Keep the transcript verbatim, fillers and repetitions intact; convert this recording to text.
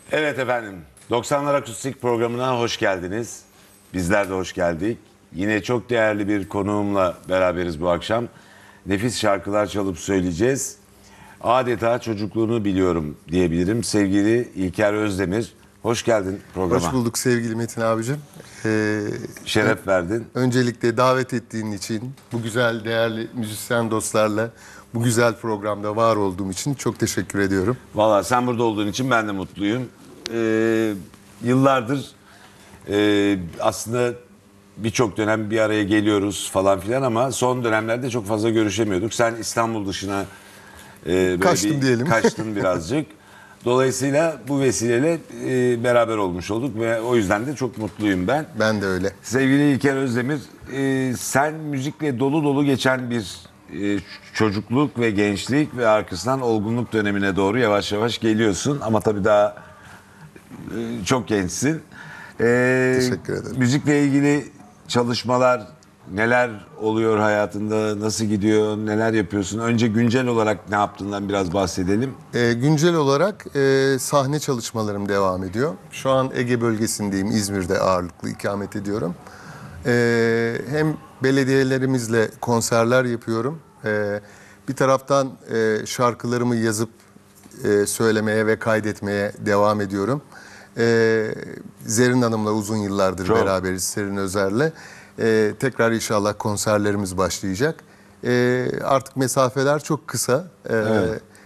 Evet efendim, doksanlar Akustik programına hoş geldiniz. Bizler de hoş geldik. Yine çok değerli bir konuğumla beraberiz bu akşam. Nefis şarkılar çalıp söyleyeceğiz. Adeta çocukluğunu biliyorum diyebilirim. Sevgili İlker Özdemir, hoş geldin programa. Hoş bulduk sevgili Metin abicim. Ee, Şeref verdin. Öncelikle davet ettiğin için, bu güzel değerli müzisyen dostlarla bu güzel programda var olduğum için çok teşekkür ediyorum. Valla sen burada olduğun için ben de mutluyum. Ee, yıllardır e, aslında birçok dönem bir araya geliyoruz falan filan ama son dönemlerde çok fazla görüşemiyorduk. Sen İstanbul dışına e, böyle Kaçtım bir, diyelim. kaçtın birazcık. Dolayısıyla bu vesileyle e, beraber olmuş olduk ve o yüzden de çok mutluyum ben. Ben de öyle. Sevgili İlker Özdemir, e, sen müzikle dolu dolu geçen bir e, çocukluk ve gençlik ve arkasından olgunluk dönemine doğru yavaş yavaş geliyorsun. Ama tabii daha e, çok gençsin. E, Teşekkür ederim. Müzikle ilgili çalışmalar neler oluyor hayatında, nasıl gidiyor, neler yapıyorsun? Önce güncel olarak ne yaptığından biraz bahsedelim. Ee, güncel olarak e, sahne çalışmalarım devam ediyor. Şu an Ege bölgesindeyim, İzmir'de ağırlıklı ikamet ediyorum. Ee, hem belediyelerimizle konserler yapıyorum. Ee, bir taraftan e, şarkılarımı yazıp e, söylemeye ve kaydetmeye devam ediyorum. Ee, Zerrin Hanım'la uzun yıllardır Çok. beraberiz, Serin Özer'le. Ee, tekrar inşallah konserlerimiz başlayacak. Ee, artık mesafeler çok kısa. Ee, Evet.